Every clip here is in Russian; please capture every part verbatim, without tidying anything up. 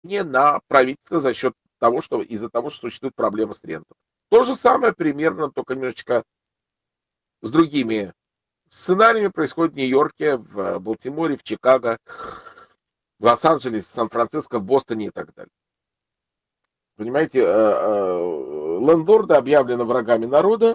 на правительство за счет того, что из-за того, что существует проблема с рентом. То же самое примерно, только немножечко с другими сценариями происходит в Нью-Йорке, в Балтиморе, в Чикаго, в Лос-Анджелесе, в Сан-Франциско, в Бостоне и так далее. Понимаете, лендлорды объявлены врагами народа.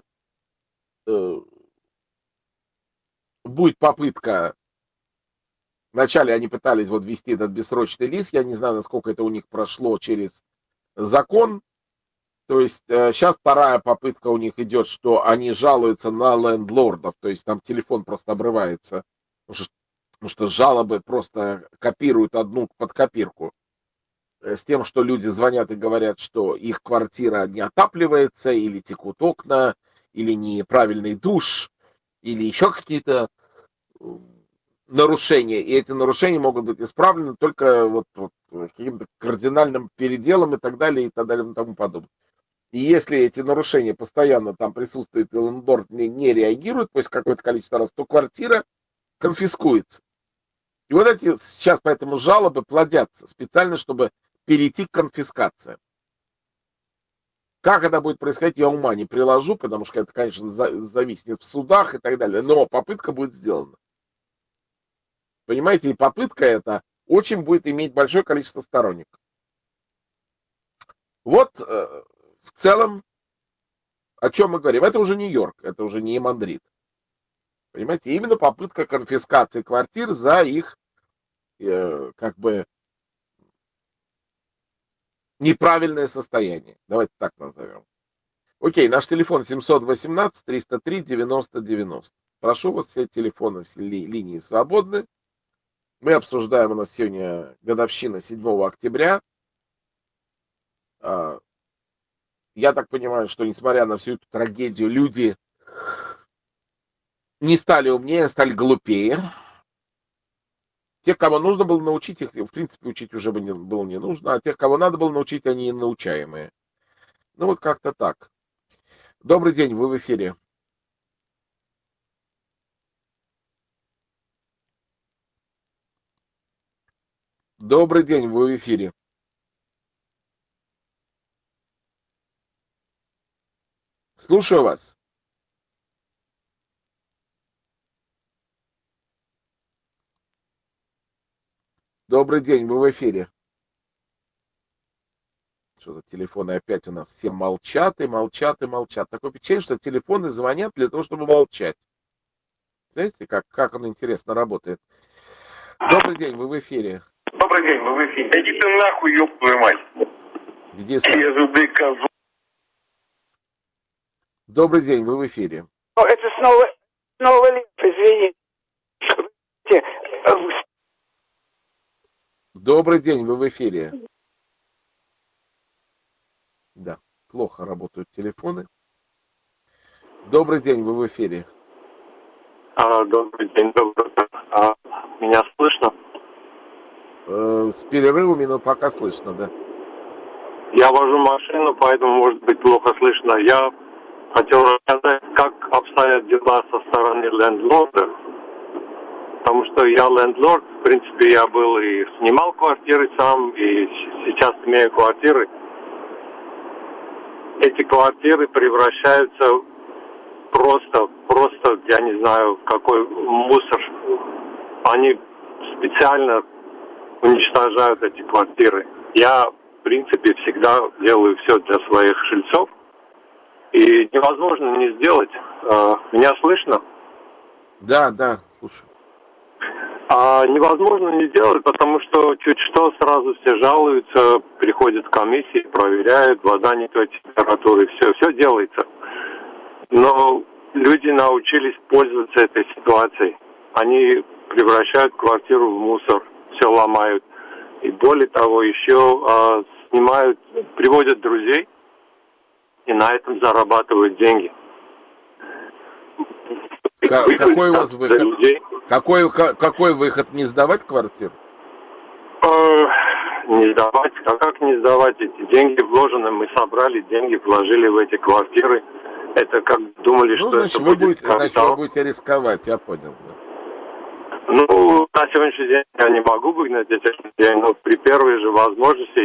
Будет попытка. Вначале они пытались вот ввести этот бессрочный лист. Я не знаю, насколько это у них прошло через закон. То есть сейчас вторая попытка у них идет, что они жалуются на лендлордов. То есть там телефон просто обрывается. Потому что, потому что жалобы просто копируют одну под копирку. С тем, что люди звонят и говорят, что их квартира не отапливается, или текут окна, или неправильный душ, или еще какие-то нарушения. И эти нарушения могут быть исправлены только вот, вот каким-то кардинальным переделом и так далее, и так далее, и тому подобное. И если эти нарушения постоянно там присутствуют, и лендлорд не, не реагирует, то есть какое-то количество раз, то квартира конфискуется. И вот эти сейчас поэтому жалобы плодятся специально, чтобы перейти к конфискации. Как это будет происходить, я ума не приложу, потому что это, конечно, зависит в судах и так далее, но попытка будет сделана. Понимаете, и попытка эта очень будет иметь большое количество сторонников. Вот э, в целом, о чем мы говорим. Это уже Нью-Йорк, это уже не Мадрид. Понимаете, именно попытка конфискации квартир за их, э, как бы, неправильное состояние. Давайте так назовем. Окей, наш телефон семьсот восемнадцать триста три девяносто девяносто. Прошу вас, все телефоны, все ли, линии свободны. Мы обсуждаем, у нас сегодня годовщина седьмого октября. Я так понимаю, что несмотря на всю эту трагедию, люди не стали умнее, стали глупее. Тех, кого нужно было научить, их, в принципе, учить уже было не нужно, а тех, кого надо было научить, они научаемые. Ну вот как-то так. Добрый день, вы в эфире. Добрый день, вы в эфире. Слушаю вас. Добрый день, вы в эфире. Что-то телефоны опять у нас все молчат и молчат и молчат. Такое впечатление, что телефоны звонят для того, чтобы молчать. Знаете, как, как оно интересно работает. Добрый день, вы в эфире. Добрый день, вы в эфире. Иди ты нахуй, ёб твою мать. Где сам? Добрый день, вы в эфире. О, это снова, снова Лев, извините. Добрый день, вы в эфире. Да, плохо работают телефоны. Добрый день, вы в эфире. А, добрый день, добрый день. А, меня слышно? Э, с перерывами, но пока слышно, да. Я вожу машину, поэтому, может быть, плохо слышно. Я хотел рассказать, как обстоят дела со стороны лендлорда. Потому что я лендлорд, в принципе, я был и снимал квартиры сам, и сейчас имею квартиры. Эти квартиры превращаются просто, просто, я не знаю, в какой мусор. Они специально уничтожают эти квартиры. Я, в принципе, всегда делаю все для своих жильцов. И невозможно не сделать. Меня слышно? Да, да, слушаю. А невозможно не делать, потому что чуть что сразу все жалуются, приходят комиссии, проверяют, вода не той температуры, все, все делается. Но люди научились пользоваться этой ситуацией. Они превращают квартиру в мусор, все ломают. И более того, еще а, снимают, приводят друзей и на этом зарабатывают деньги. Как, какой у вас выход? Какой, какой выход? Не сдавать квартиру? Не сдавать. А как не сдавать? Эти деньги вложены, мы собрали деньги, вложили в эти квартиры. Это как думали, ну, что значит, это вы будет будете, значит, вы будете рисковать, я понял. Да. Ну, на сегодняшний день я не могу выгнать этих людей, но при первой же возможности